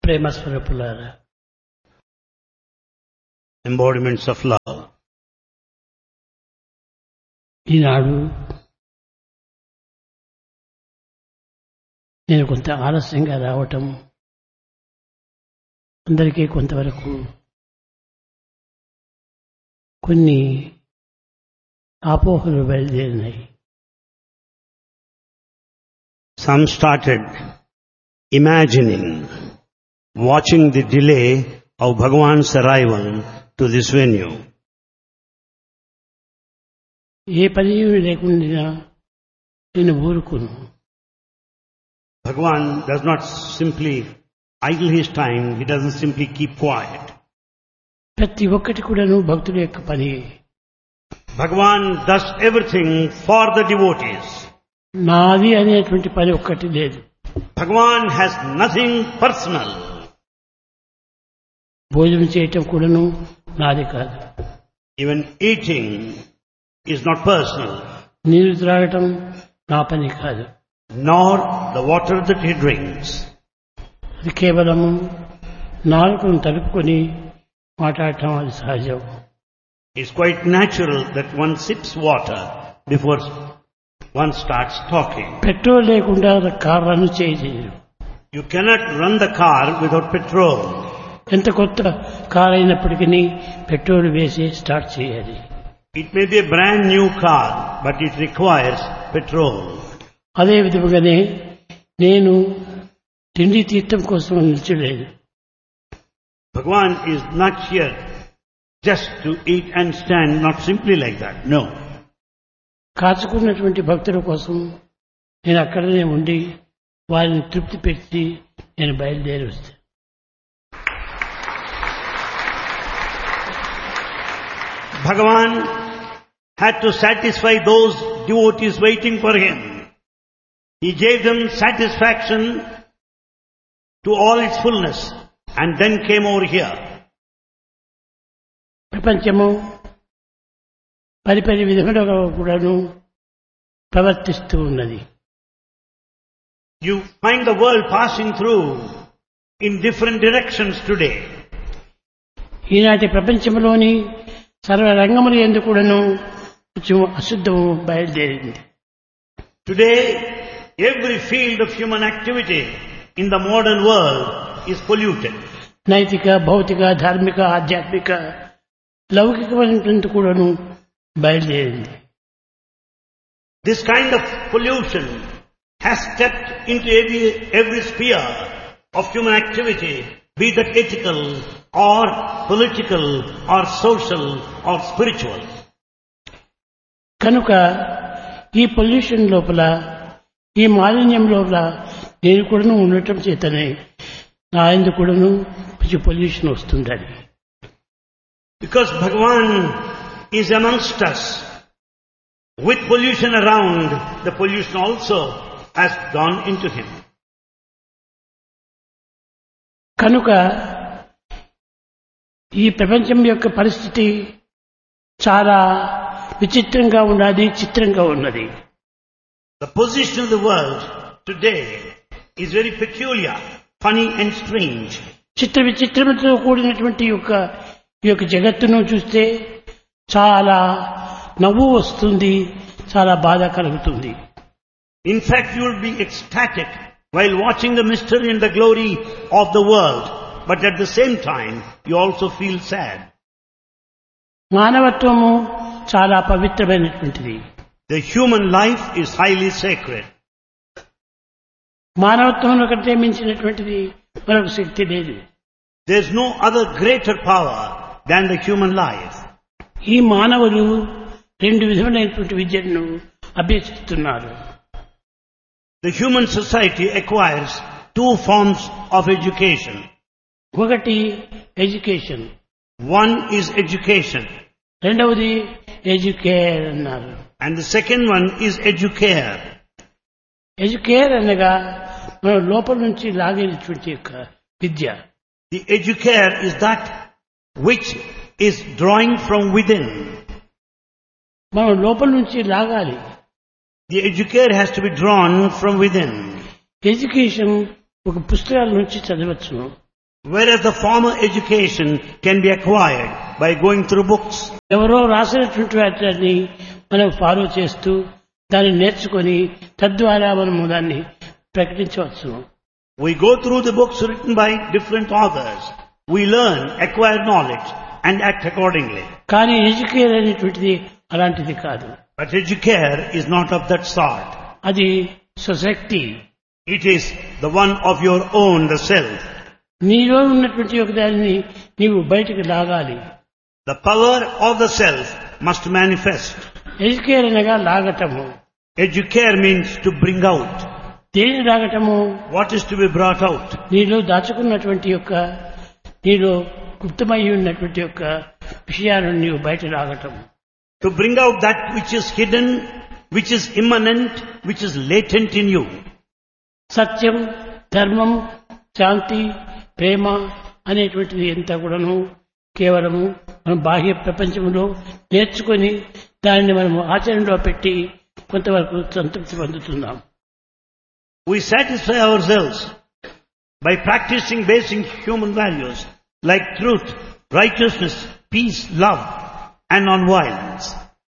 ప్రేమ స్వరూపులారా, embodiments of love. ఈనాడు నేను కొంత ఆలస్యంగా రావటం అందరికీ కొంతవరకు కొన్ని అపోహలు బయలుదేరినాయి. Some started imagining, watching the delay of Bhagavan's arrival to this venue. ఏ పని లేకుండా నేను ఊరుకును. Bhagavan does not simply idle his time, he doesn't simply keep quiet. ప్రతి ఒక్కటి కూడాను భక్తుల యొక్క పని. Bhagavan does everything for the devotees. నాది అనేటువంటి పని ఒక్కటి లేదు. Bhagavan has nothing personal. భోజనం చేయటం కూడాను నాది కాదు. Even eating is not personal. నీరు త్రాగటం నా పని కాదు. Nor the water that he drinks. అది కేవలము నాలుకను తలుపుకొని మాట్లాడటం అది సహజం. It's quite natural that one sips water before one starts talking. Petrol లేకుండా కార్ రన్ చేయలేరు. You cannot run the car without petrol. ఎంత కొత్త కార్ అయినప్పటికీ పెట్రోల్ వేసి స్టార్ట్ చేయాలి. It may be a brand new car, but it requires petrol. అదే విధముగానే నేను తిండి తీర్థం కోసం నిల్చలేదు. Bhagavan is not here just to eat and stand, not simply like that. No. కాచుకున్నటువంటి భక్తుల కోసం నేను అక్కడనే ఉండి వారిని తృప్తి పెట్టి నేను బయలుదేరి వస్తాను. Bhagavan had to satisfy those devotees waiting for him. He gave them satisfaction to all its fullness and then came over here. ప్రపంచము పరిపరి విధములుగా కూడాను ప్రవర్తిస్తూ ఉన్నది. You find the world passing through in different directions today. ఈనాటి ప్రపంచంలోని సర్వ రంగములు యందు కూడాను కొంచెం అశుద్ధము బయలుదేరింది. Today, every field of human activity in the modern world is polluted. నైతిక, భౌతిక, ధార్మిక, ఆధ్యాత్మిక, లౌకికమైనటువంటి కూడాను బయలుదేరింది. This kind of pollution has stepped into every sphere of human activity, be that ethical or political or social or spiritual. కనుక ఈ pollution లోపల, ఈ మాలిన్యం లోపల నేను కూడాను ఉండటం చేతనే నా యందు కూడాను కొంచెం పొల్యూషన్ వస్తుందని. Because Bhagavan is amongst us, with pollution around, the pollution also has gone into him. కనుక ఈ ప్రపంచం యొక్క పరిస్థితి చాలా విచిత్రంగా ఉన్నది, చిత్రంగా ఉన్నది. The position of the world today is very peculiar, funny and strange. చిత్ర విచిత్రముతో కూడినటువంటి ఈ యొక్క జగత్తును చూస్తే చాలా నవ్వు వస్తుంది, చాలా బాధ కలుగుతుంది. In fact, you will be ecstatic while watching the mystery and the glory of the world, but at the same time, you also feel sad. మానవత్వము చాలా పవిత్రమైనటువంటిది. The human life is highly sacred. మానవత్వం కంటే మించినటువంటిది మరొక శక్తి లేదు. There is no other greater power than the human life. ఈ మానవులు రెండు విధములైనటువంటి విద్యను అభ్యసిస్తున్నారు. The human society acquires two forms of education. ఒకటి ఎడ్యుకేషన్, One is education, రెండవది ఎడ్యుకేర్ అన్నారు. and the second one is educare. Educare అనగా మన లోపల నుంచి లాగేటువంటి యొక్క విద్య. The educare is that which is drawing from within. మనం లోపల నుంచి లాగాలి. The educare has to be drawn from within. Education ఒక పుస్తకాల నుంచి చదవచ్చును. Whereas the formal education can be acquired by going through books. ఎవరో రాసినటువంటి వాటిని మనం ఫాలో చేస్తూ దాన్ని నేర్చుకొని తద్వారా మనము దాన్ని ప్రకటించవచ్చు. We go through the books written by different authors. We learn, acquire knowledge and act accordingly. కానీ ఎడ్యుకేర్ అనేటువంటిది అలాంటిది కాదు. But educare is not of that sort. అది స్వశక్తి. It is the one of your own, the self. నీలో ఉన్నటువంటి ఒక దానిని నీవు బయటికి లాగాలి. The power of the self must manifest. Educare అనగా లాగటము. Educare means to bring out. దేని లాగటము? What is to be brought out? నీలో దాచుకున్నటువంటి యొక్క నీలో గుప్తమై ఉన్నటువంటి యొక్క విషయాలను నీవు బయట లాగటం. To bring out that which is hidden, which is immanent, which is latent in you. సత్యం, ధర్మం, శాంతి, ప్రేమ అనేటువంటిది ఎంత కూడాను కేవలము మనం బాహ్య ప్రపంచంలో నేర్చుకొని దానిని మనము ఆచరణలో పెట్టి కొంతవరకు సంతృప్తి పొందుతున్నాం. We satisfy ourselves by practicing basic human values like truth, righteousness, peace, love and non-violence.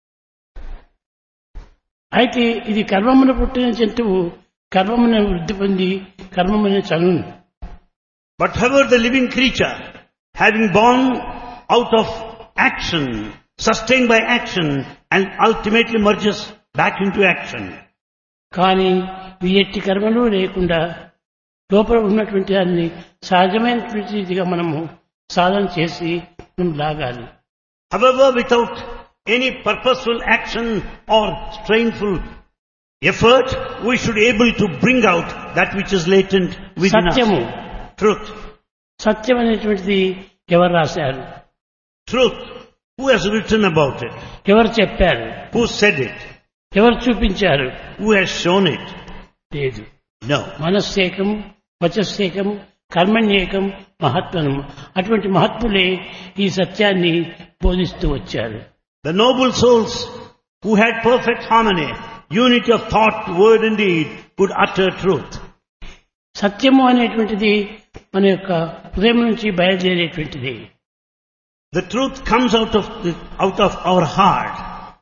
అయితే ఇది కర్మమున పుట్టిన జంతువు కర్మమున వృద్ధి పొంది కర్మమున చనును. But however the living creature, having born out of action, sustained by action and ultimately merges back into action. కానీ ఈ ఎట్టి కర్మలు లేకుండా లోపల ఉన్నటువంటి దాన్ని సహజమైనటువంటి రీతిగా మనము సాధన చేసి మనం లాగాలి. However, without any purposeful action or strainful effort, we should be able to bring out that which is latent within సత్యము. us. Truth. సత్యం అనేటువంటిది ఎవరు రాశారు? Truth. Who has written about it? ఎవరు చెప్పారు? Who said it? ఎవరు చూపించారు? Who has shown it? లేదు. No. మనస్సేకం, వచస్సేకం, కర్మణ్యేకం, మహాత్మనం. అటువంటి మహాత్ములే ఈ సత్యాన్ని బోధిస్తూ వచ్చారు. The noble souls who had perfect harmony, unity of thought, word and deed, could utter truth. సత్యము అనేటువంటిది మన యొక్క హృదయం నుంచి బయలుదేరేటువంటిది. The truth comes out of our heart.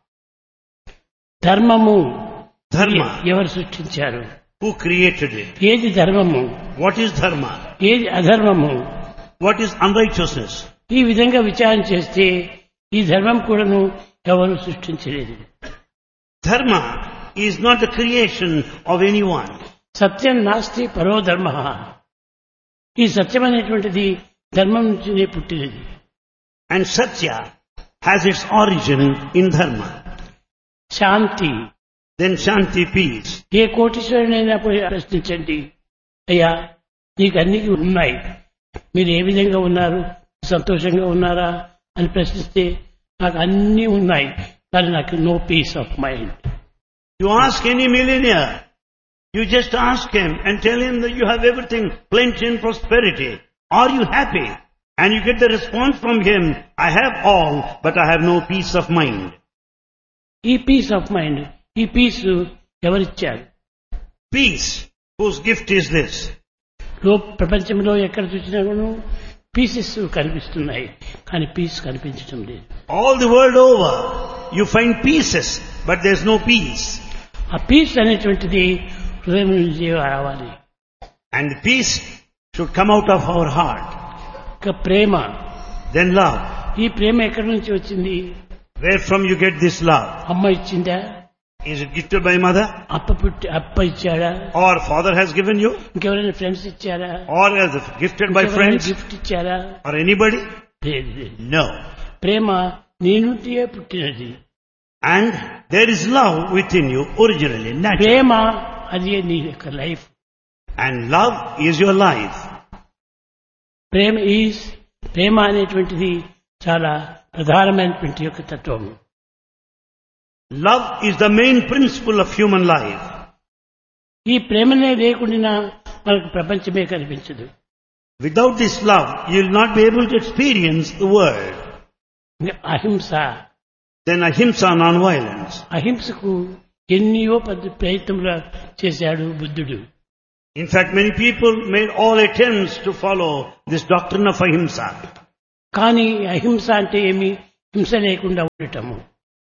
ధర్మము Dharma. ఎవరు సృష్టించారు? Who created it? ఏది ధర్మము? What is dharma? ఏది అధర్మము? What is unrighteousness? ఈ విధంగా విచారణ చేస్తే ఈ ధర్మం కూడాను ఎవరు సృష్టించలేదు. Dharma is not the creation of anyone. సత్యం నాస్తి పరో ధర్మ. ఈ సత్యం అనేటువంటిది ధర్మం నుంచినే పుట్టినది. And Satya has its origin in dharma. Shanti. Then Shanti, peace. ఏ కోటీశ్వరునైనా పోయి ప్రశ్నించండి, అయ్యా నీకు అన్ని ఉన్నాయి, మీరు ఏ విధంగా ఉన్నారు, సంతోషంగా ఉన్నారా అని ప్రశ్నిస్తే నాకు అన్నీ ఉన్నాయి కానీ నాకు no piece of mind. You ask any millionaire, you just ask him and tell him that you have everything, plenty and prosperity. Are you happy? And you get the response from him, I have all, but I have no peace of mind. ఈ piece of mind, ఈ piece ఎవరిచ్చారు? Peace, whose gift is this? ప్రపంచంలో ఎక్కడ చూసినా కూడా pieces కనిపిస్తున్నాయి కానీ piece కనిపించడం లేదు. All the world over, you find pieces, but there's no peace. ఆ పీస్ అనేటువంటిది హృదయం నుంచి రావాలి. And the peace should come out of our heart. ఇక ప్రేమ. Then love. ఈ ప్రేమ ఎక్కడి నుంచి వచ్చింది? Where from you get this love? అమ్మ ఇచ్చిందా? Is it gifted by mother? అప్ప ఇచ్చాడా? Or father has given you? ఇంకెవరైనా ఫ్రెండ్స్ ఇచ్చారా? Or as gifted by friends? Gift ఇచ్చారా? Or anybody? లేదు. No. ప్రేమ నీ నుండియే పుట్టినది. And there is love within you originally, naturally. ప్రేమ అది నీ యొక్క life. And love is your life. ప్రేమ అనేటువంటిది చాలా ప్రధానమైనటువంటి యొక్క తత్వం. Love is the main principle of human life. ఈ ప్రేమనే లేకుండా మనకు ప్రపంచమే కనిపించదు. Without this love, you will not be able to experience the world. అహింస. Then ahimsa, non-violence. అహింసకు ఎన్నో ప్రయత్నములు చేశాడు బుద్ధుడు. In fact, many people made all attempts to follow this doctrine of ahimsa. కానీ అహింస అంటే ఏమి? హింస లేకుండా ఉండటము.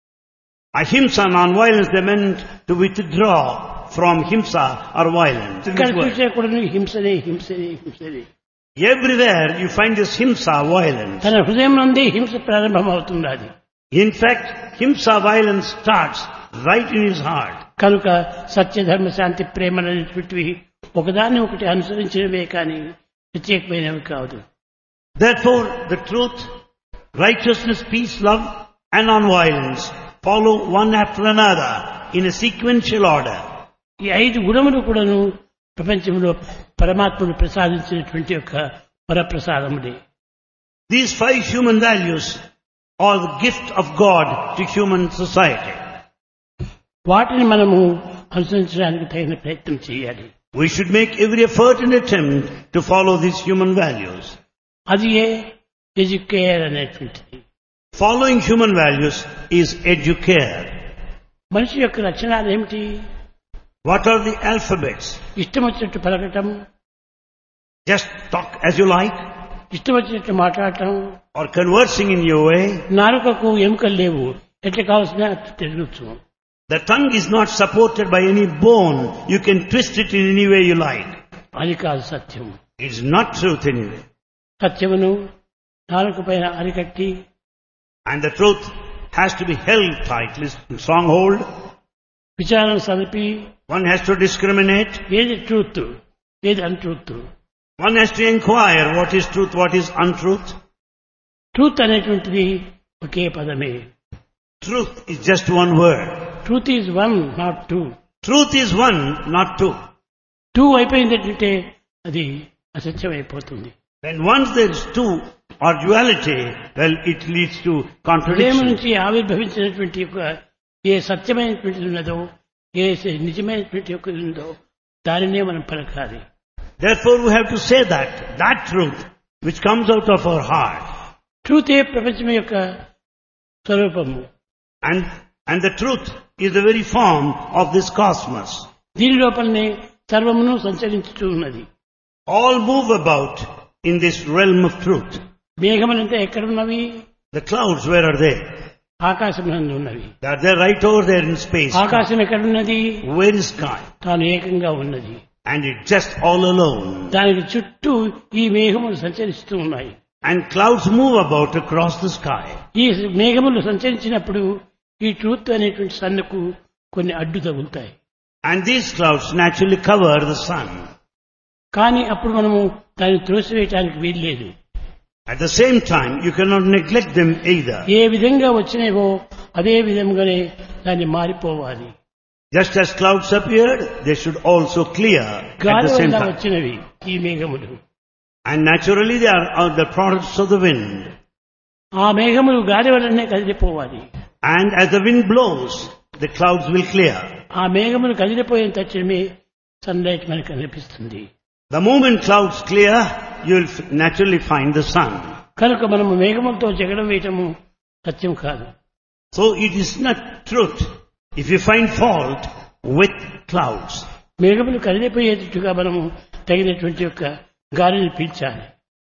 Ahimsa, non-violence, they meant to withdraw from himsa or violence. in ఇక్కడ this world. చూసే కూడా హింసనే హింసనే హింసనే. Everywhere you find this himsa, violence. తన హృదయం నుండి హింస ప్రారంభమవుతున్నది. In fact, himsa, violence starts right in his heart. కనుక సత్య ధర్మ శాంతి ప్రేమలనేటువంటివి ఒకదాన్ని ఒకటి అనుసరించినవే కానీ ప్రత్యేకమైనవి కాదు. Therefore, the truth, righteousness, peace, love and non-violence follow one after another in a sequential order. ఈ 5 గుణములు కూడాను ప్రపంచంలో పరమాత్ముడు ప్రసాదించినటువంటి యొక్క వరప్రసాదములే. These 5 human values are the gift of God to human society. వాటిని మనము అనుసరించడానికి తగిన ప్రయత్నం చేయాలి. We should make every effort and attempt to follow these human values. అది ఎడ్యుకేర్ అనేటువంటిది. Following human values is educare. మనిషి యొక్క లక్షణాలు ఏమిటి? What are the alphabets? ఇష్టం వచ్చినట్టు పలకటం, Just talk as you like, ఇష్టం వచ్చినట్టు మాట్లాడటం, or conversing in your way. నాలుకకు ఎముకలు లేవు, ఎట్లా కావాల్సిన అట్లా తిరగచ్చు. The tongue is not supported by any bone. You can twist it in any way you like. అది కాదు సత్యం. It's not truth anyway. సత్యమును నాలుక పైన అరికట్టి And the truth has to be held tightly, stronghold. విచారణ సలిపి One has to discriminate. ఏది truth, ఏది untruth. One has to inquire what is truth, what is untruth. Truth అనేటువంటిది ఒకే పదమే. Truth is just one word. Truth is one, not two. Truth is one, not two. Two అయిపోయిందంటే అది అసత్యం అయిపోతుంది. When once there is two or duality, well, it leads to హృదయం contradiction. నుంచి ఆవిర్భవించినటువంటి యొక్క ఏ సత్యమైనటువంటిది ఉన్నదో, ఏ నిజమైనటువంటి యొక్క ఉందో దానినే మనం పలకాలి. Therefore, we have to say that truth which comes out of our heart. ట్రూతే ప్రపంచం యొక్క స్వరూపము. And the truth is the very form of this cosmos. దీని లోపలనే సర్వమును సంచరించుతూ ఉన్నది. All move about in this realm of truth. మేఘములంతా ఎక్కడున్నవి? The clouds, where are they? ఆకాశమునందు ఉన్నవి. They are there right over there in space. ఆకాశం ఎక్కడున్నది? Where is sky? తాను ఏకంగా ఉన్నది. And it's just all alone. దానికి చుట్టూ ఈ మేఘములు సంచరిస్తూ ఉన్నాయి. And clouds move about across the sky. ఈ మేఘములు సంచరించినప్పుడు ఈ ట్రూత్ అనేటువంటి సన్నుకు కొన్ని అడ్డు తగులుతాయి. And these clouds naturally cover the sun. కానీ అప్పుడు మనము దాన్ని త్రోసివేయటానికి వీల్లేదు. At the same time, you cannot neglect them either. ఏ విధంగా వచ్చినావో అదే విధంగానే దాన్ని మారిపోవాలి. Just as clouds appeared, they should also clear at గాలి the same వల్ల time. వచ్చినవి ఈ మేఘములు. And naturally they are the products of the wind. ఆ మేఘములు గాలి వల్లనే కదిలిపోవాలి. And as the wind blows, the clouds will clear. ఆ మేఘములు కదిలిపోయిన తక్షణమే సన్లైట్ మనకు కనిపిస్తుంది. The moment clouds clear, you will naturally find the sun. కనుక మనము మేఘములతో జగడం వేయటము సత్యం కాదు. So it is not truth if you find fault with clouds. మేఘములు కదిలిపోయేటట్టుగా మనము తగినటువంటి యొక్క గాలిని పీల్చాలి.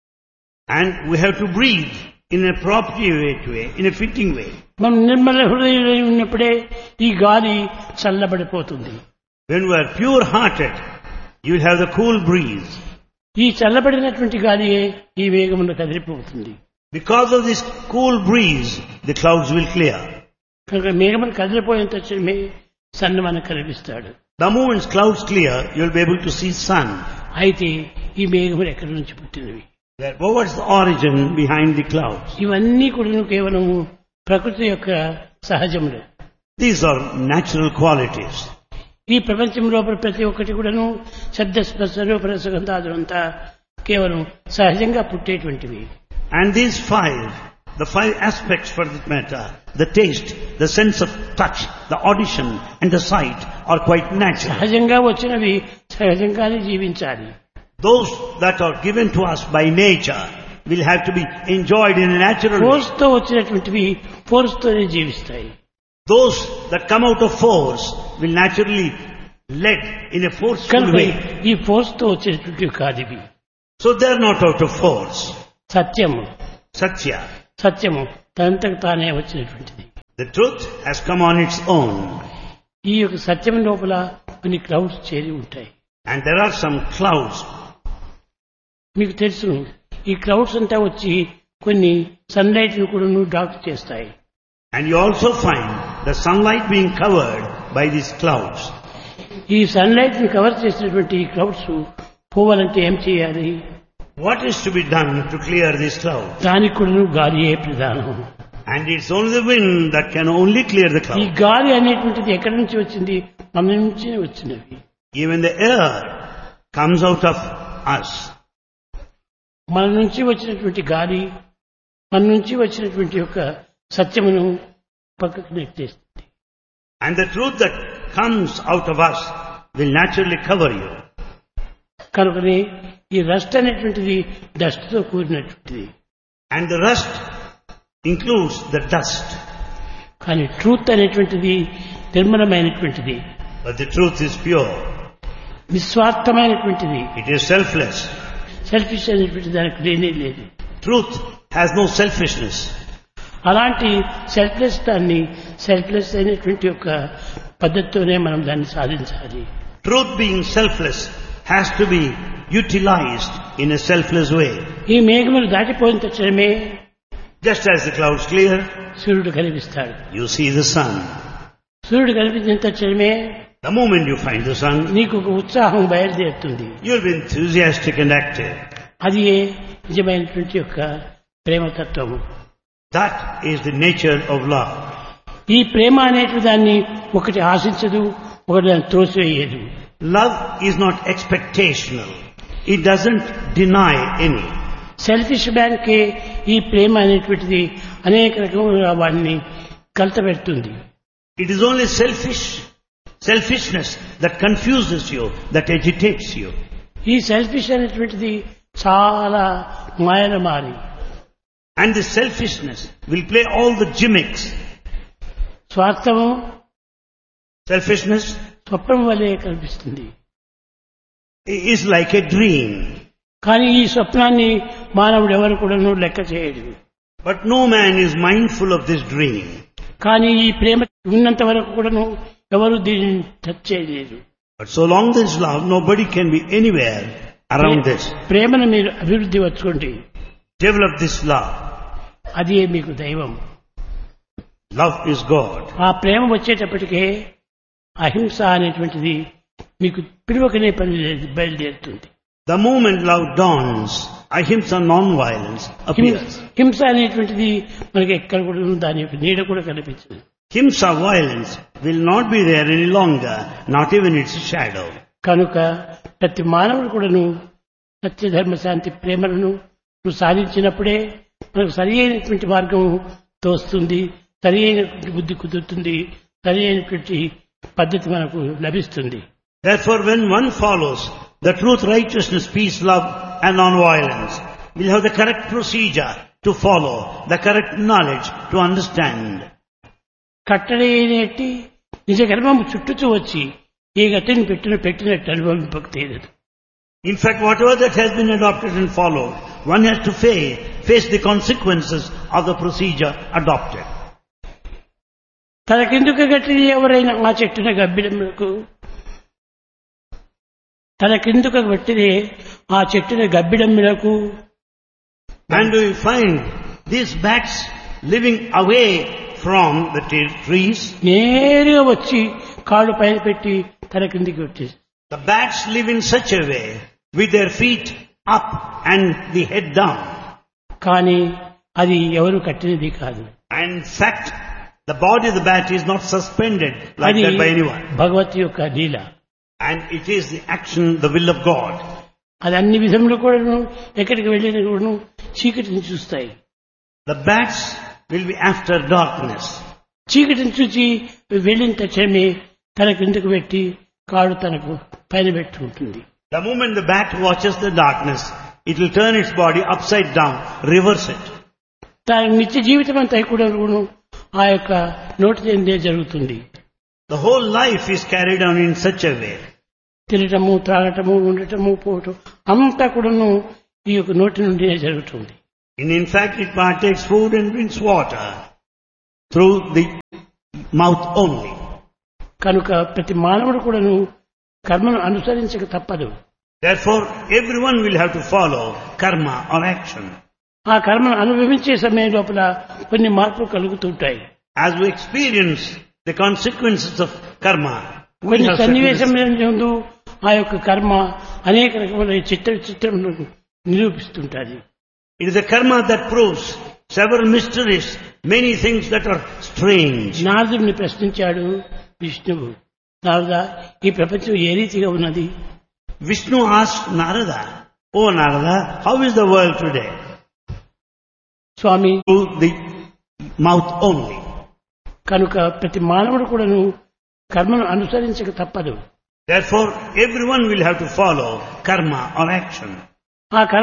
And we have to breathe in an appropriate way, in a fitting way. మనం నిర్మల హృదయులై ఉన్నప్పుడే ఈ గాలి చల్లబడిపోతుంది. When we are pure-hearted, you will have the cool breeze. ఈ చల్లబడినటువంటి గాలియే ఈ మేఘములు కదిలిపోతుంది. Because of this cool breeze, the clouds will clear. కనుక మేఘములు కదిలిపోయిన తక్షణమే సన్ను మనకు కనిపిస్తాడు. The moment clouds clear, you will be able to see sun. అయితే ఈ మేఘములు ఎక్కడి నుంచి పుట్టినవి? What's the origin behind the clouds? ఇవన్నీ కూడా కేవలము ప్రకృతి యొక్క సహజములు. These are natural qualities. ఈ ప్రపంచం లోపల ప్రతి ఒక్కటి కూడాను శబ్ద స్పర్శ రూప రసగంధాదులంతా కేవలం సహజంగా పుట్టేటువంటివి. And these the five aspects for this matter, the taste, the sense of touch, the audition and the sight are quite natural. సహజంగా వచ్చినవి సహజంగానే జీవించాలి. Those that are given to us by nature will have to be enjoyed in a natural way. Force తో వచ్చినటువంటివి force తోనే జీవిస్తాయి. Those that come out of force will naturally led in a forceful కనుక way. ఈ force తో వచ్చేటువంటివి కాదు ఇవి. So they are not out of force. సత్యము Satya. సత్యము తనంతకు తానే వచ్చినటువంటిది. The truth has come on its own. ఈ యొక్క సత్యం లోపల కొన్ని క్లౌడ్స్ చేరి ఉంటాయి. And there are some clouds. మీకు తెలుసు ఈ క్లౌడ్స్ అంతా వచ్చి కొన్ని సన్లైట్ ను కూడా డార్క్ చేస్తాయి. And you also find the sunlight being covered by these clouds. ఈ సన్లైట్ ని కవర్ చేసినటువంటి ఈ క్లౌడ్స్ పోవాలంటే ఏం చేయాలి? What is to be done to clear these clouds? దానికి కూడా గాలియే ప్రధానం. And it's only the wind that can only clear the ఈ clouds. గాలి అనేటువంటిది ఎక్కడి నుంచి వచ్చింది? మన నుంచి వచ్చినవి. Even the air comes out of us. మన నుంచి వచ్చినటువంటి గాలి మన నుంచి వచ్చినటువంటి యొక్క సత్యమును పక్కకు నెట్టేస్తుంది. And the truth that comes out of us will naturally cover you. కనుకనే ఈ రస్ట్ అనేటువంటిది డస్ట్ తో కూడినటువంటిది. And the rust includes the dust. కానీ ట్రూత్ అనేటువంటిది నిర్మలమైనటువంటిది, But the truth is pure. నిస్వార్థమైనటువంటిది. It is selfless. Selfish అనేటువంటిది దానికి లేనే లేదు. Truth has no selfishness. అలాంటి సెల్ఫ్లెస్ దాన్ని సెల్ఫ్లెస్ అయినటువంటి యొక్క పద్ధతితోనే మనం దాన్ని సాధించాలి. Truth being selfless has to be utilized in a selfless way. ఈ మేఘములు దాటిపోయిన తక్షణమే Just as the clouds clear, సూర్యుడు కనిపిస్తాడు. you see the sun. సూర్యుడు కనిపించిన తక్షణమే The moment you find the sun, నీకు ఒక ఉత్సాహం బయలుదేరుతుంది. you'll be enthusiastic and active. అది నిజమైనటువంటి యొక్క ప్రేమతత్వము. That is the nature of love. ఈ ప్రేమ అనేటువంటి దాన్ని ఒకటి ఆశించదు, ఒకటి దాన్ని త్రోసివేయదు. Love is not expectational. It doesn't deny any. Selfish man కే ఈ ప్రేమ అనేటువంటిది అనేక రకముల వాడిని కలతపెడుతుంది. It is only selfishness that confuses you, that agitates you. ఈ సెల్ఫిష్ అనేటువంటిది చాలా మాయల మారి. And this selfishness will play all the gimmicks. స్వార్థము Selfishness స్వప్నం వలె కనిపిస్తుంది. is like a dream. కానీ ఈ స్వప్నాన్ని మానవుడు ఎవరు కూడాను లెక్క చేయడు. But no man is mindful of this dream. కానీ ఈ ప్రేమ ఉన్నంత వరకు కూడాను ఎవరు దీనిని టచ్ చేయలేరు. But so long there is love, nobody can be anywhere around this. ప్రేమను మీరు అభివృద్ధి వచ్చుకోండి. Develop this love. అది మీకు దైవం. Love is God. ఆ ప్రేమ వచ్చేటప్పటికే అహింస అనేటువంటిది మీకు పిలువకనే బయలుదేరుతుంది. The moment love dawns, ahimsa, non-violence, appears. హింస అనేటువంటిది మనకి ఎక్కడ కూడా దాని యొక్క నీడ కూడా కనిపించదు. Himsa, violence, will not be there any longer, not even its shadow. కనుక ప్రతి మానవుడు కూడాను సత్య ధర్మ శాంతి ప్రేమలను నువ్వు సాధించినప్పుడే మనకు సరి అయినటువంటి మార్గం తోస్తుంది, సరి అయినటువంటి బుద్ధి కుదురుతుంది, సరి అయినటువంటి పద్ధతి మనకు లభిస్తుంది. Therefore, when one follows the truth, righteousness, peace, love and non-violence, will have the correct procedure to follow, the correct knowledge to understand. కట్టడేటి నిజ గర్భము చుట్టూచూ వచ్చి ఏ గతిని పెట్టినట్టు అనుభవింపక తీరదు. In fact, whatever that has been adopted and followed, one has to face the consequences of the procedure adopted. తనకెందుకు గట్టిది ఎవరైనా ఆ చెట్టున గబ్బిడములకు తనకెందుకు గట్టిది ఆ చెట్టున గబ్బిడములకు. And we find these bats living away from the trees. నేరుగా వచ్చి కాళ్ళు పైన పెట్టి తన కిందికి వచ్చేసి The bats live in such a way with their feet up and the head down. కానీ అది ఎవరు కట్టినది కాదు. And in fact, the body of the bat is not suspended like అది that by anyone. భగవత్ యొక్క లీల. And it is the action, the will of God. అది అన్ని విధములు కూడాను ఎక్కడికి వెళ్ళిన కూడాను చీకటిని చూస్తాయి. The bats will be after darkness. చీకటిని చూసి వెళ్ళిన తక్షణమే తన కిందకు పెట్టి కాడు తనకు పైన పెట్టుకుంటుంది. The moment the bat watches the darkness, it will turn its body upside down, reverse it. తన నిత్య జీవితం అంతా కూడా ఆ యొక్క నోటి చెందే జరుగుతుంది. The whole life is carried on in such a way. తినటము, త్రాగటము, ఉండటము, పోవటం అంతా కూడాను ఈ యొక్క నోటి నుండినే జరుగుతుంది. In fact, it partakes food and drinks water through the mouth only. కనుక ప్రతి మానవుడు కూడాను కర్మను అనుసరించక తప్పదు. Therefore, everyone will have to follow karma or action. ఆ కర్మను అనుభవించే సమయం లోపల కొన్ని మార్పులు కలుగుతుంటాయి. As we experience the consequences of karma, we కొన్ని have certain సన్నివేశం ఆ యొక్క కర్మ అనేక రకముల చిత్రములను నిరూపిస్తుంటారు. It is a karma that proves several mysteries, many things that are strange. నారదుడిని ప్రశ్నించాడు విష్ణువు, నారద ఈ ప్రపంచం ఏ రీతిగా ఉన్నది? Vishnu asked Narada, "Oh Narada, how is the world today?" Swamy, Through the mouth only. కనుక ప్రతి మానవుడు కూడాను కర్మను అనుసరించక తప్పదు. Therefore, everyone will have to follow karma or action. ఆ కర్మ